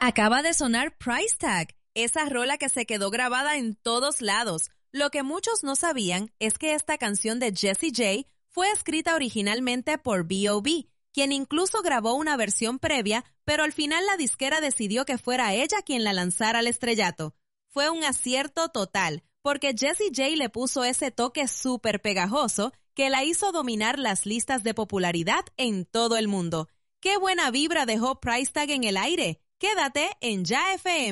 Acaba de sonar Price Tag, esa rola que se quedó grabada en todos lados. Lo que muchos no sabían es que esta canción de Jessie J fue escrita originalmente por B.O.B., quien incluso grabó una versión previa, pero al final la disquera decidió que fuera ella quien la lanzara al estrellato. Fue un acierto total, porque Jessie J le puso ese toque súper pegajoso que la hizo dominar las listas de popularidad en todo el mundo. ¡Qué buena vibra dejó Price Tag en el aire! Quédate en Ya FM.